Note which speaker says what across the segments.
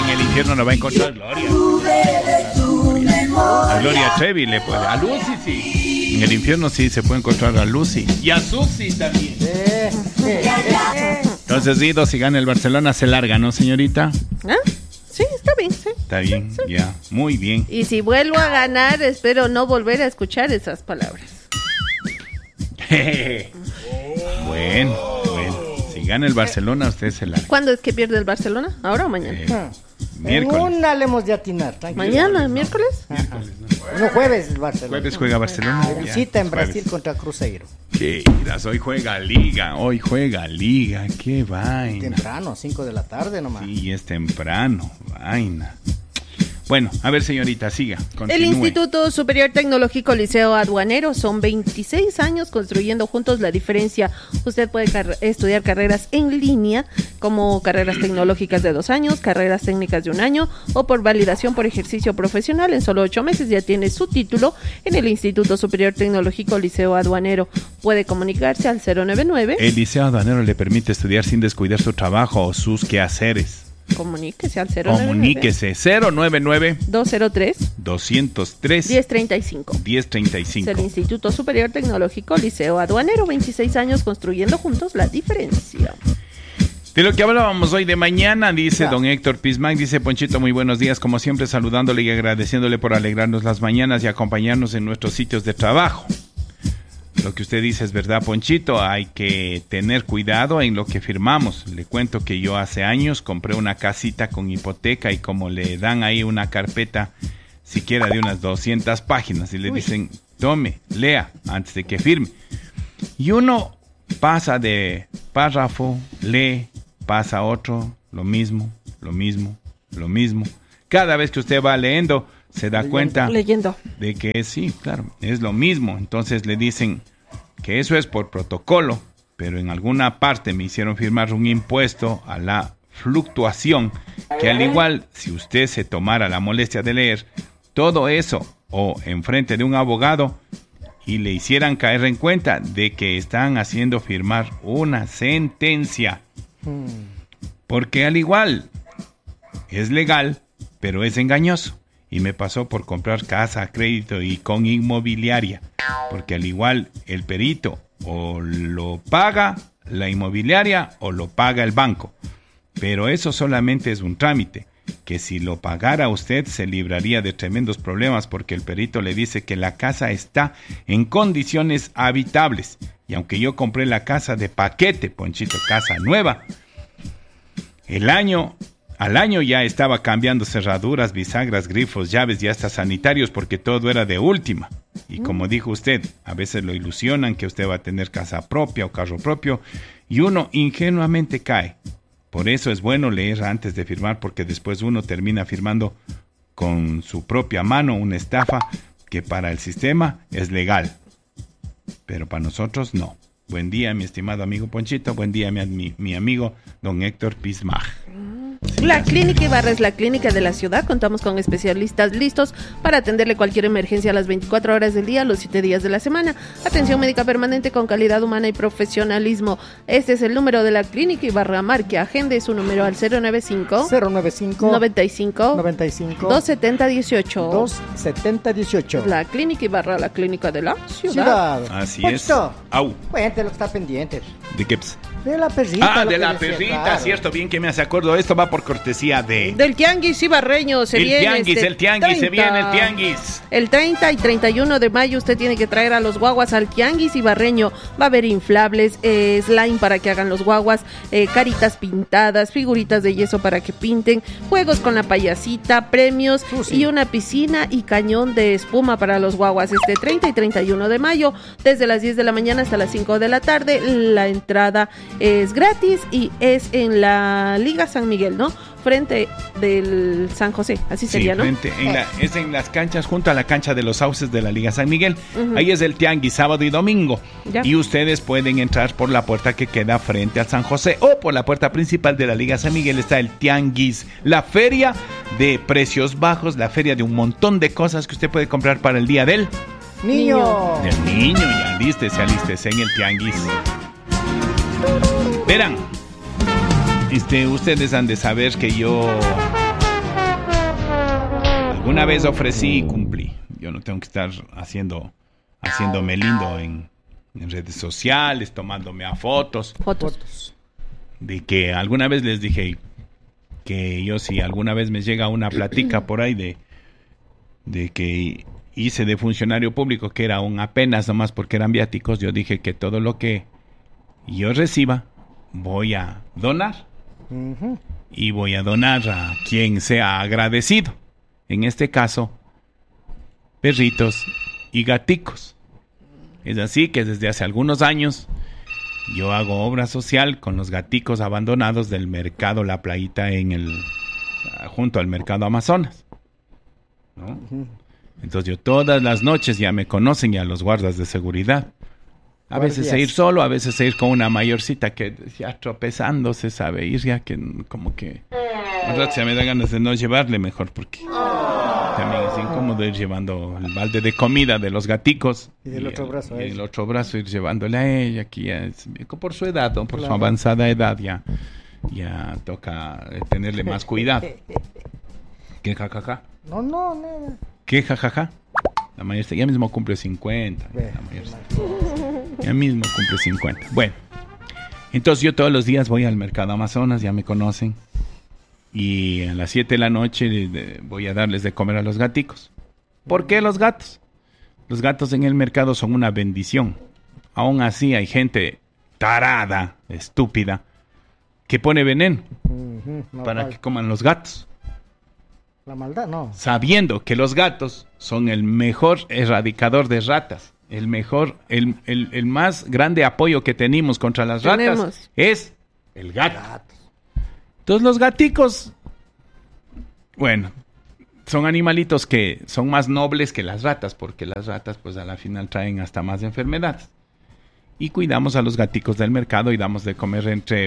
Speaker 1: en el infierno no va a encontrar Gloria. A Gloria Trevi le puede. A Lucy sí. En el infierno sí se puede encontrar a Lucy. Y a Susi también. Entonces, Dido, si gana el Barcelona, se larga, ¿no, señorita?
Speaker 2: ¿Ah? Sí, está bien, sí.
Speaker 1: Está bien, sí. Ya, muy bien.
Speaker 2: Y si vuelvo a ganar, espero no volver a escuchar esas palabras.
Speaker 1: Bueno. Si gana el Barcelona, usted se larga.
Speaker 2: ¿Cuándo es que pierde el Barcelona? ¿Ahora o mañana?
Speaker 3: Miércoles. En una le hemos de atinar.
Speaker 2: ¿Mañana? ¿Miércoles?
Speaker 3: Miércoles, ¿no? No, jueves el Barcelona.
Speaker 1: Jueves juega Barcelona.
Speaker 3: Visita en Brasil contra Cruzeiro.
Speaker 1: ¿Qué irás? Hoy juega Liga. Qué vaina.
Speaker 3: Temprano, 5 de la tarde nomás.
Speaker 1: Sí, es temprano. Vaina. Bueno, a ver, señorita, siga. Continúe.
Speaker 2: El Instituto Superior Tecnológico Liceo Aduanero son 26 años construyendo juntos la diferencia. Usted puede estudiar carreras en línea, como carreras tecnológicas de 2 años, carreras técnicas de 1 año, o por validación por ejercicio profesional. En solo 8 meses ya tiene su título en el Instituto Superior Tecnológico Liceo Aduanero. Puede comunicarse al 099.
Speaker 1: El Liceo Aduanero le permite estudiar sin descuidar su trabajo o sus quehaceres.
Speaker 2: Comuníquese al 099.
Speaker 1: Comuníquese 099
Speaker 2: 203
Speaker 1: 1035.
Speaker 2: Es el Instituto Superior Tecnológico Liceo Aduanero, 26 años construyendo juntos la diferencia.
Speaker 1: De lo que hablábamos hoy de mañana, dice don Héctor Pismac, dice Ponchito, muy buenos días, como siempre saludándole y agradeciéndole por alegrarnos las mañanas y acompañarnos en nuestros sitios de trabajo. Lo que usted dice es verdad, Ponchito, hay que tener cuidado en lo que firmamos. Le cuento que yo hace años compré una casita con hipoteca y como le dan ahí una carpeta siquiera de unas 200 páginas y le dicen, tome, lea antes de que firme. Y uno pasa de párrafo, lee, pasa a otro, lo mismo. Cada vez que usted va leyendo, se da cuenta de que sí, claro, es lo mismo. Entonces le dicen que eso es por protocolo, pero en alguna parte me hicieron firmar un impuesto a la fluctuación, que al igual, si usted se tomara la molestia de leer todo eso o enfrente de un abogado y le hicieran caer en cuenta de que están haciendo firmar una sentencia, porque al igual es legal, pero es engañoso. Y me pasó por comprar casa a crédito y con inmobiliaria, porque al igual el perito o lo paga la inmobiliaria o lo paga el banco, pero eso solamente es un trámite, que si lo pagara usted se libraría de tremendos problemas, porque el perito le dice que la casa está en condiciones habitables, y aunque yo compré la casa de paquete, Ponchito, casa nueva, al año ya estaba cambiando cerraduras, bisagras, grifos, llaves y hasta sanitarios, porque todo era de última. Y como dijo usted, a veces lo ilusionan que usted va a tener casa propia o carro propio y uno ingenuamente cae. Por eso es bueno leer antes de firmar, porque después uno termina firmando con su propia mano una estafa que para el sistema es legal, pero para nosotros no. Buen día, mi estimado amigo Ponchito. Buen día, mi amigo don Héctor Pismaj.
Speaker 2: La Clínica Ibarra es la clínica de la ciudad. Contamos con especialistas listos para atenderle cualquier emergencia a las 24 horas del día, los 7 días de la semana. Atención médica permanente con calidad humana y profesionalismo. Este es el número de la Clínica Ibarra. Marque, agende su número al 095 95 270 18. La Clínica Ibarra, la clínica de la ciudad.
Speaker 1: Así
Speaker 3: Puesto.
Speaker 1: es. Au.
Speaker 3: Cuente lo que está pendiente.
Speaker 1: ¿De qué?
Speaker 3: De la perrita.
Speaker 1: De la perrita, claro. Cierto, bien que me hace acuerdo. Esto va por cortesía
Speaker 2: del Tianguis Ibarreño. Se viene
Speaker 1: el Tianguis.
Speaker 2: El 30 y 31 de mayo usted tiene que traer a los guaguas al Tianguis Ibarreño. Va a haber inflables, slime para que hagan los guaguas, caritas pintadas, figuritas de yeso para que pinten, juegos con la payasita, premios y una piscina y cañón de espuma para los guaguas. 30 y 31 de mayo, desde las 10 de la mañana hasta las 5 de la tarde. La entrada es gratis y es en la Liga San Miguel, ¿no? Frente del San José, así sería, ¿no?
Speaker 1: Es en las canchas, junto a la cancha de los Sauces de la Liga San Miguel. Ahí es el Tianguis, sábado y domingo. Ya. Y ustedes pueden entrar por la puerta que queda frente al San José o por la puerta principal de la Liga San Miguel. Está el Tianguis, la feria de precios bajos, la feria de un montón de cosas que usted puede comprar para el día del
Speaker 3: niño.
Speaker 1: Del niño, y alístese en el Tianguis. Verán, ustedes han de saber que yo Alguna vez ofrecí y cumplí. Yo no tengo que estar haciéndome lindo en redes sociales, tomándome a fotos. De que alguna vez les dije que yo, si alguna vez me llega una platica por ahí de que hice de funcionario público, que era un apenas nomás porque eran viáticos, yo dije que todo lo que yo reciba voy a donar. Y voy a donar a quien sea agradecido. En este caso, perritos y gaticos. Es así que desde hace algunos años yo hago obra social con los gaticos abandonados del mercado La Playita junto al mercado Amazonas, ¿no? Entonces yo todas las noches, ya me conocen ya los guardas de seguridad. A veces ir solo, a veces ir con una mayorcita que ya tropezando se sabe ir, ya que como que un rato ya me da ganas de no llevarle mejor, porque también es incómodo ir llevando el balde de comida de los gaticos
Speaker 3: y del otro brazo,
Speaker 1: el otro brazo ir llevándole a ella, que ya es, por su edad, ¿no? Por su avanzada edad ya toca tenerle más cuidado. ¿Qué jajaja?
Speaker 3: No, nada.
Speaker 1: ¿Qué jajaja? La mayoría ya mismo cumple 50. Ya mismo cumple 50. Bueno, entonces yo todos los días voy al mercado Amazonas, ya me conocen. Y a las 7 de la noche voy a darles de comer a los gaticos. ¿Por qué los gatos? Los gatos en el mercado son una bendición. Aún así hay gente tarada, estúpida, que pone veneno para que coman los gatos.
Speaker 3: La maldad, no.
Speaker 1: Sabiendo que los gatos son el mejor erradicador de ratas. El mejor, el más grande apoyo que tenemos contra las ratas es el gato. Entonces los gaticos, bueno, son animalitos que son más nobles que las ratas, porque las ratas pues a la final traen hasta más enfermedades. Y cuidamos a los gaticos del mercado y damos de comer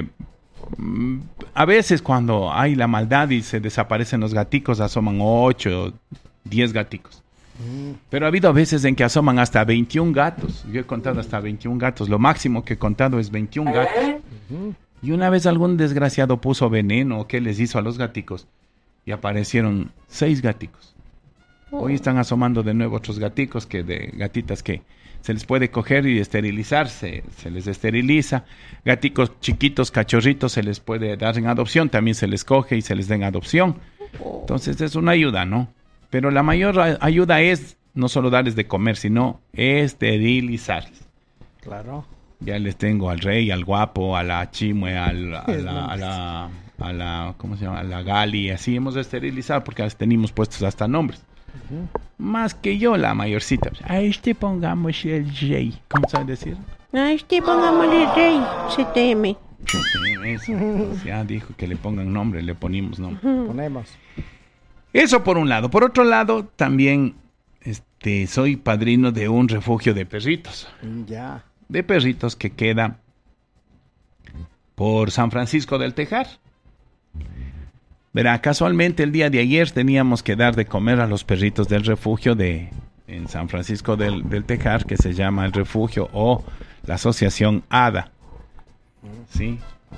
Speaker 1: a veces cuando hay la maldad y se desaparecen los gaticos, asoman 8, 10 gaticos. Pero ha habido veces en que asoman hasta 21 gatos. Yo he contado hasta 21 gatos. Lo máximo que he contado es 21 gatos. Y una vez algún desgraciado puso veneno o qué les hizo a los gaticos y aparecieron 6 gaticos. Hoy están asomando de nuevo otros gaticos, gatitas que se les puede coger y esterilizar, se les esteriliza. Gaticos chiquitos, cachorritos, se les puede dar en adopción, también se les coge y se les da en adopción. Entonces es una ayuda, ¿no? Pero la mayor ayuda es no solo darles de comer, sino esterilizarles.
Speaker 3: Claro.
Speaker 1: Ya les tengo al Rey, al Guapo, a la Chimue, a la ¿cómo se llama? A la Gali, así hemos esterilizado porque las tenemos puestos hasta nombres. Más que yo, la mayorcita. A este pongamos el Rey. ¿Cómo sabes decir?
Speaker 2: A este pongamos el Rey. CTM.
Speaker 1: Eso. Pues ya dijo que le pongan nombre, le ponemos nombre.
Speaker 3: Ponemos.
Speaker 1: Eso por un lado. Por otro lado, también soy padrino de un refugio de perritos.
Speaker 3: Ya.
Speaker 1: De perritos que queda por San Francisco del Tejar. Verá, casualmente el día de ayer teníamos que dar de comer a los perritos del refugio en San Francisco del Tejar, que se llama el refugio o la asociación ADA. ¿Sí?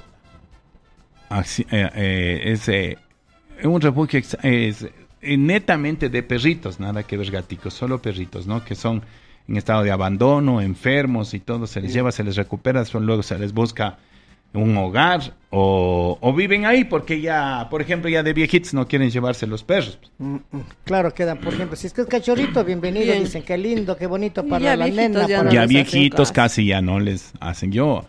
Speaker 1: Es un refugio netamente de perritos, nada que ver gaticos, solo perritos, ¿no? Que son en estado de abandono, enfermos y todo, se les lleva, se les recupera, luego se les busca un hogar o viven ahí porque ya, por ejemplo, ya de viejitos no quieren llevarse los perros.
Speaker 3: Claro, quedan, por ejemplo, si es que es cachorrito, bienvenido, bien. Dicen qué lindo, qué bonito para la nena.
Speaker 1: Ya viejitos casi ya no les hacen. Yo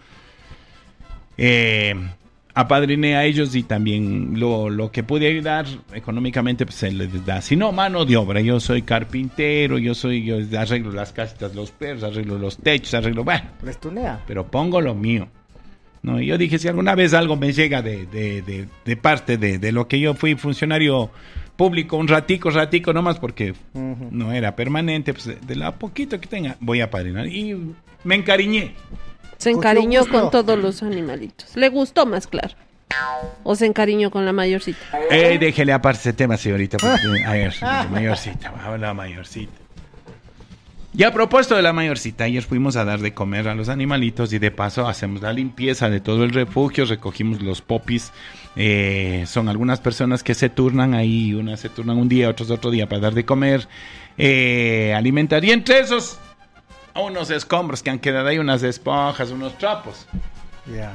Speaker 1: apadriné a ellos y también lo que pude ayudar económicamente pues se les da. Si no, mano de obra, yo soy carpintero, yo arreglo las casitas, los perros, arreglo los techos, bueno,
Speaker 3: les tunea.
Speaker 1: Pero pongo lo mío. No, yo dije, si alguna vez algo me llega de parte de lo que yo fui funcionario público, un ratico nomás, porque no era permanente, pues de la poquito que tenga, voy a padrinar. Y me encariñé.
Speaker 2: Se encariñó con todos los animalitos. ¿Le gustó más, claro? ¿O se encariñó con la mayorcita?
Speaker 1: Déjele aparte ese tema, señorita. Porque, a ver, mayorcita, habla mayorcita. Y a propósito de la mayorcita, ayer fuimos a dar de comer a los animalitos y de paso hacemos la limpieza de todo el refugio, recogimos los popis. Son algunas personas que se turnan ahí, unas se turnan un día, otros otro día para dar de comer, alimentar. Y entre esos, unos escombros que han quedado ahí, unas esponjas, unos trapos.
Speaker 3: Ya.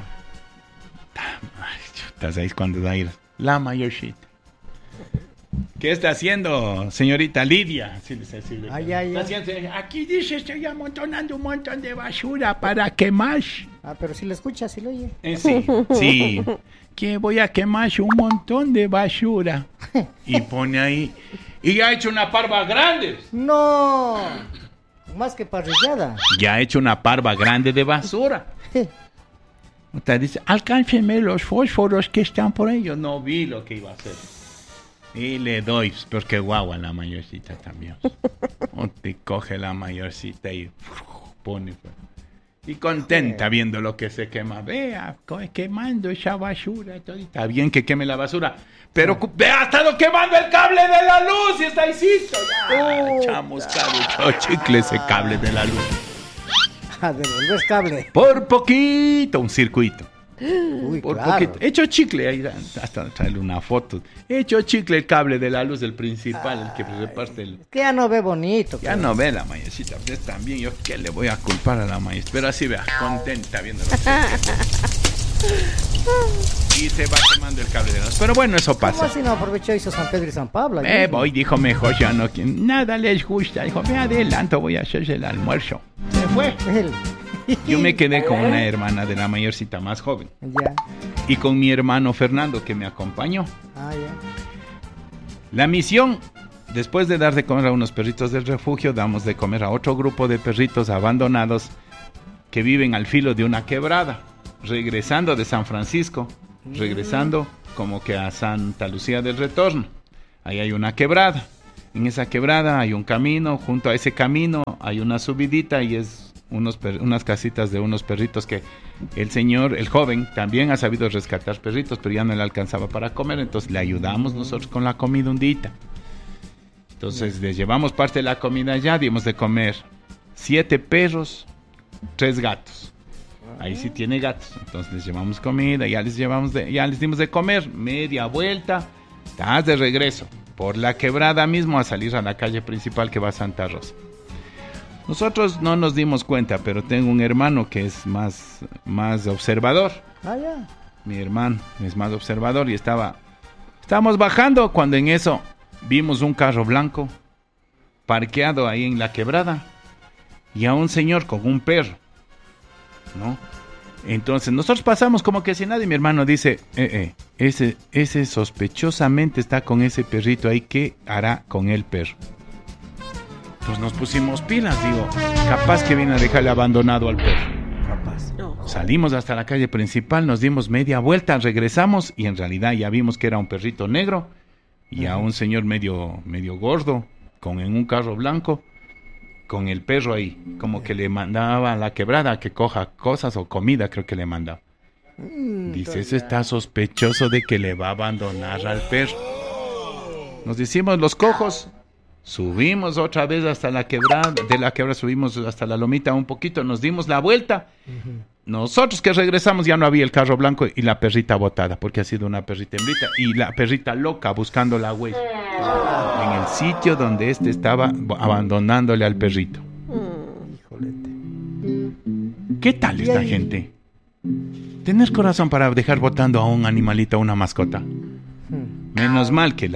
Speaker 1: Chutas, ahí es cuando da a ir la mayorcita. ¿Qué está haciendo, señorita Lidia? Sí, está haciendo, aquí dice, estoy amontonando un montón de basura para quemar.
Speaker 3: Pero si lo escucha, si lo oye.
Speaker 1: Sí. Que voy a quemar un montón de basura. Y pone ahí. Y ya ha hecho una parva grande.
Speaker 3: No, más que parrillada.
Speaker 1: Ya ha hecho una parva grande de basura. Usted dice, alcáncenme los fósforos que están por ahí. Yo no vi lo que iba a hacer. Y le doy, porque guagua la mayorcita también. O te coge la mayorcita y pone. Y contenta viendo lo que se quema. Vea, quemando esa basura. Todo. Está bien que queme la basura. Pero vea, ha estado quemando el cable de la luz y está ahí. Chamuscado, chicle ese cable de la luz.
Speaker 3: Devolver cable.
Speaker 1: Por poquito, un circuito.
Speaker 3: Uy,
Speaker 1: por
Speaker 3: claro.
Speaker 1: poquito. Hecho chicle, ahí hasta traerle una foto. Hecho chicle el cable de la luz del principal, el que reparte el.
Speaker 3: Que ya no ve bonito.
Speaker 1: Ya no ve la mayorcita, usted también. Yo qué le voy a culpar a la mayorcita. Pero así vea, contenta viéndolo. Y se va quemando el cable de la luz. Pero bueno, eso pasa.
Speaker 3: ¿Cómo así no aprovechó hizo San Pedro y San Pablo?
Speaker 1: Voy, dijo mejor, ya no. Nada les gusta. Dijo, me adelanto, voy a hacerse el almuerzo. Se fue. Yo me quedé con una hermana de la mayorcita más joven.
Speaker 3: Ya.
Speaker 1: Y con mi hermano Fernando que me acompañó.
Speaker 3: Ya.
Speaker 1: La misión, después de dar de comer a unos perritos del refugio, damos de comer a otro grupo de perritos abandonados que viven al filo de una quebrada, regresando de San Francisco, regresando como que a Santa Lucía del Retorno. Ahí hay una quebrada. En esa quebrada hay un camino, junto a ese camino hay una subidita y es unas casitas de unos perritos que el señor, el joven, también ha sabido rescatar perritos, pero ya no le alcanzaba para comer, entonces le ayudamos nosotros con la comida un día. Entonces les llevamos parte de la comida ya, dimos de comer 7 perros, 3 gatos. Ahí sí tiene gatos, entonces les llevamos comida, ya les dimos de comer, media vuelta, estás de regreso por la quebrada mismo a salir a la calle principal que va a Santa Rosa. Nosotros no nos dimos cuenta, pero tengo un hermano que es más observador.
Speaker 3: Ya.
Speaker 1: Mi hermano es más observador y estábamos bajando cuando en eso vimos un carro blanco parqueado ahí en la quebrada y a un señor con un perro, ¿no? Entonces nosotros pasamos como que si nadie. Mi hermano dice, ese sospechosamente está con ese perrito ahí, ¿qué hará con el perro? Pues nos pusimos pilas, digo, capaz que viene a dejarle abandonado al perro.
Speaker 3: Capaz.
Speaker 1: Salimos hasta la calle principal, nos dimos media vuelta, regresamos y en realidad ya vimos que era un perrito negro y a un señor medio gordo en un carro blanco con el perro ahí, como que le mandaba a la quebrada que coja cosas o comida, creo que le mandaba. Dice, ese está sospechoso de que le va a abandonar al perro. Nos hicimos los cojos. Subimos otra vez hasta la quebrada, de la quebrada subimos hasta la lomita un poquito, nos dimos la vuelta. Nosotros que regresamos ya no había el carro blanco y la perrita botada, porque ha sido una perrita hembrita y la perrita loca buscando la huella en el sitio donde estaba abandonándole al perrito.
Speaker 3: Híjolete.
Speaker 1: ¿Qué tal esta gente? ¿Tener corazón para dejar botando a un animalito, a una mascota? Menos mal que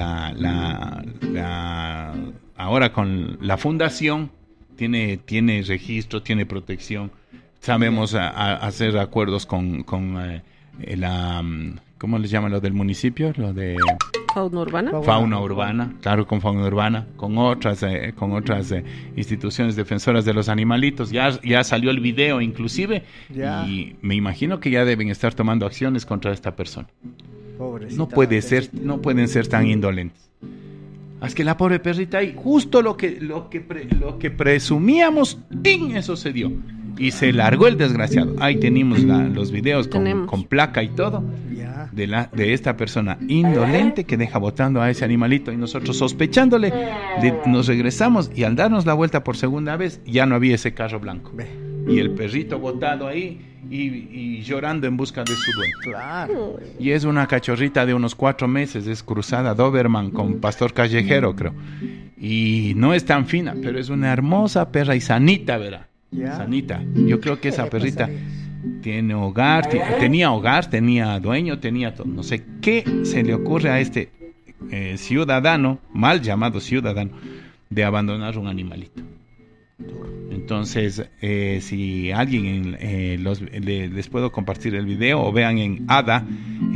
Speaker 1: ahora con la fundación tiene registro, tiene protección. Sabemos hacer acuerdos con la ¿cómo les llaman lo del municipio? Lo de
Speaker 2: fauna urbana.
Speaker 1: Fauna urbana, claro, con fauna urbana, con otras instituciones defensoras de los animalitos. Ya salió el video inclusive y me imagino que ya deben estar tomando acciones contra esta persona.
Speaker 3: Pobrecita,
Speaker 1: no pueden ser tan indolentes. Es que la pobre perrita ahí, justo lo que presumíamos, ¡ting! Eso se dio. Y se largó el desgraciado. Ahí tenemos los videos con placa y todo. de esta persona indolente que deja botando a ese animalito, y nosotros sospechándole, nos regresamos y al darnos la vuelta por segunda vez ya no había ese carro blanco y el perrito botado ahí y llorando en busca de su dueño.
Speaker 3: Claro.
Speaker 1: Y es una cachorrita de unos 4 meses, es cruzada Doberman con pastor callejero, creo, y no es tan fina, pero es una hermosa perra y sanita, ¿verdad? Sanita. Yo creo que esa perrita tiene hogar, tenía hogar, tenía dueño, tenía todo. No sé qué se le ocurre a este ciudadano, mal llamado ciudadano, de abandonar un animalito. Entonces, si alguien les puedo compartir el video, o vean en ADA,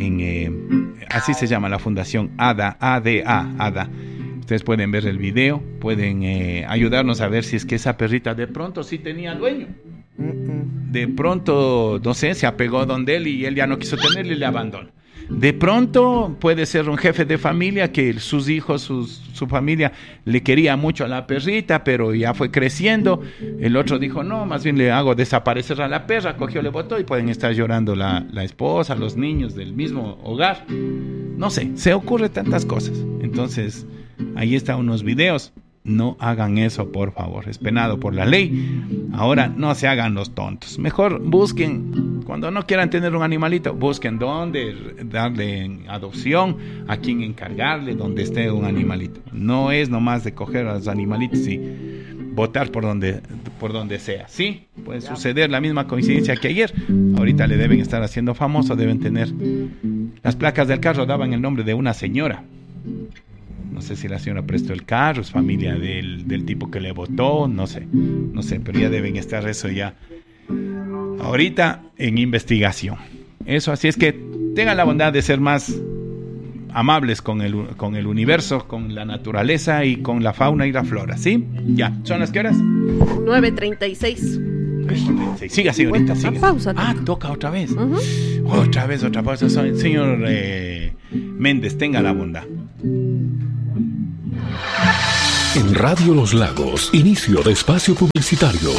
Speaker 1: así se llama la fundación ADA, ADA. Ustedes pueden ver el video, pueden ayudarnos a ver si es que esa perrita de pronto sí tenía dueño. De pronto, no sé, se apegó donde él y él ya no quiso tenerle y le abandonó. De pronto puede ser un jefe de familia que sus hijos, su familia le quería mucho a la perrita, pero ya fue creciendo. El otro dijo, no, más bien le hago desaparecer a la perra, cogió, le botó, y pueden estar llorando la esposa, los niños del mismo hogar. No sé, se ocurre tantas cosas. Entonces, ahí están unos videos. No hagan eso, por favor. Es penado por la ley. Ahora, no se hagan los tontos. Mejor busquen, cuando no quieran tener un animalito, busquen dónde darle en adopción, a quién encargarle, donde esté un animalito. No es nomás de coger a los animalitos y botar por donde sea. Sí, puede suceder la misma coincidencia que ayer. Ahorita le deben estar haciendo famoso, deben tener... Las placas del carro daban el nombre de una señora. No sé si la señora prestó el carro, es familia del tipo que le votó, no sé, pero ya deben estar eso ya ahorita en investigación. Eso, así es que tengan la bondad de ser más amables con el universo, con la naturaleza y con la fauna y la flora, ¿sí? Ya, ¿son las qué horas?
Speaker 2: 9:36.
Speaker 1: Siga, señorita, siga.
Speaker 2: Pausa.
Speaker 1: Toca otra vez. Otra pausa. Señor Méndez, tenga la bondad.
Speaker 4: En Radio Los Lagos, inicio de espacio publicitario.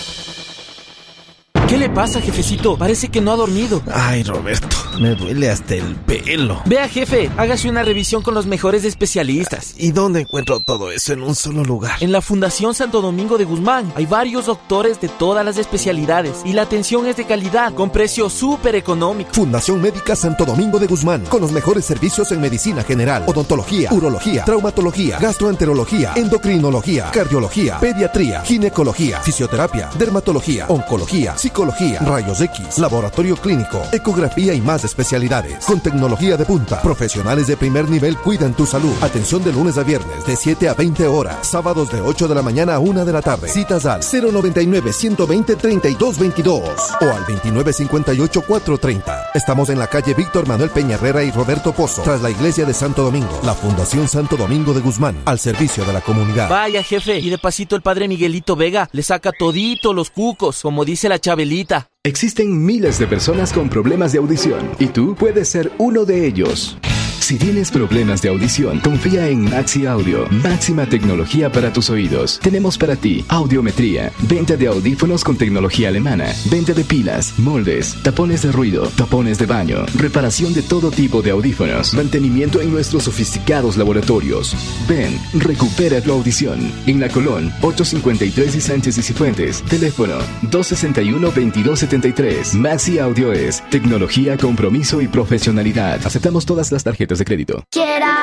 Speaker 5: ¿Qué le pasa, jefecito? Parece que no ha dormido.
Speaker 6: Ay, Roberto, me duele hasta el pelo.
Speaker 5: Vea, jefe, hágase una revisión con los mejores especialistas.
Speaker 6: ¿Y dónde encuentro todo eso en un solo lugar?
Speaker 5: En la Fundación Santo Domingo de Guzmán. Hay varios doctores de todas las especialidades y la atención es de calidad, con precio súper económico.
Speaker 7: Fundación Médica Santo Domingo de Guzmán, con los mejores servicios en medicina general, odontología, urología, traumatología, gastroenterología, endocrinología, cardiología, pediatría, ginecología, fisioterapia, dermatología, oncología, psicología, rayos X, laboratorio clínico, ecografía y más especialidades. Con tecnología de punta, profesionales de primer nivel cuidan tu salud. Atención de lunes a viernes de 7 a 20 horas, sábados de 8 de la mañana a 1 de la tarde. Citas al 099-120-3222 o al 2958-430. Estamos en la calle Víctor Manuel Peña Herrera y Roberto Pozo, tras la iglesia de Santo Domingo. La Fundación Santo Domingo de Guzmán, al servicio de la comunidad.
Speaker 5: Vaya, jefe, y de pasito el padre Miguelito Vega le saca todito los cucos, como dice la Chabelita.
Speaker 8: Existen miles de personas con problemas de audición y tú puedes ser uno de ellos. Si tienes problemas de audición, confía en Maxi Audio, máxima tecnología para tus oídos. Tenemos para ti audiometría, venta de audífonos con tecnología alemana, venta de pilas, moldes, tapones de ruido, tapones de baño, reparación de todo tipo de audífonos, mantenimiento en nuestros sofisticados laboratorios. Ven, recupera tu audición. En La Colón, 853 y Sánchez y Cifuentes. Teléfono 261-2273. Maxi Audio es tecnología, compromiso y profesionalidad. Aceptamos todas las tarjetas de crédito.